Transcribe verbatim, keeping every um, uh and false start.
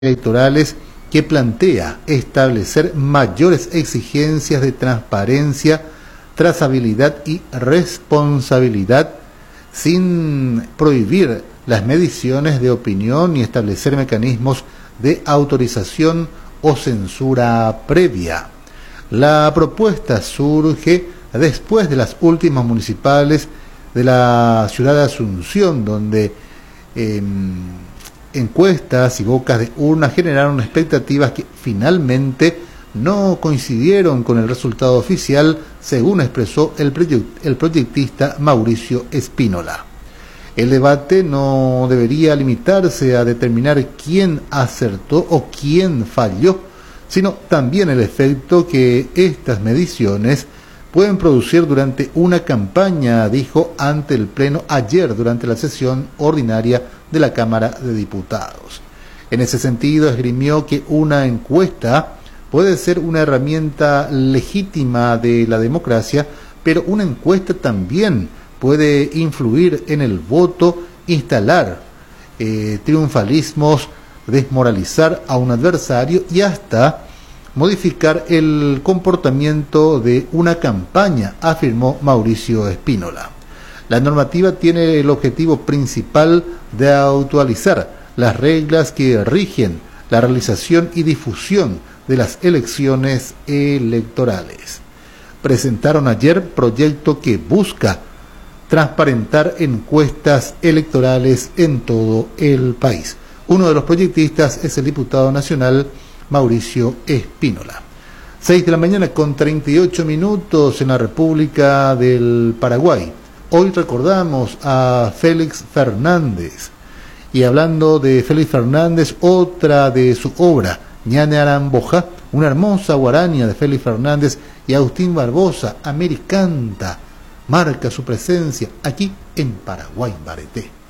electorales que plantea establecer mayores exigencias de transparencia, trazabilidad y responsabilidad sin prohibir las mediciones de opinión ni establecer mecanismos de autorización o censura previa. La propuesta surge después de las últimas municipales de la ciudad de Asunción, donde eh, encuestas y bocas de urna generaron expectativas que finalmente no coincidieron con el resultado oficial, según expresó el, proyect el proyectista Mauricio Espínola. El debate no debería limitarse a determinar quién acertó o quién falló, sino también el efecto que estas mediciones pueden producir durante una campaña, dijo ante el Pleno ayer durante la sesión ordinaria de la Cámara de Diputados. En ese sentido, esgrimió que una encuesta puede ser una herramienta legítima de la democracia, pero una encuesta también puede influir en el voto, instalar eh, triunfalismos, desmoralizar a un adversario y hasta modificar el comportamiento de una campaña, afirmó Mauricio Espínola. La normativa tiene el objetivo principal de actualizar las reglas que rigen la realización y difusión de las elecciones electorales. Presentaron ayer proyecto que busca transparentar encuestas electorales en todo el país. Uno de los proyectistas es el diputado nacional Mauricio Espínola. seis de la mañana con treinta y ocho minutos en la República del Paraguay. Hoy recordamos a Félix Fernández. Y hablando de Félix Fernández, otra de su obra, Ñane Aramboja, una hermosa guarania de Félix Fernández y Agustín Barbosa, Americanta, marca su presencia aquí en Paraguay Bareté.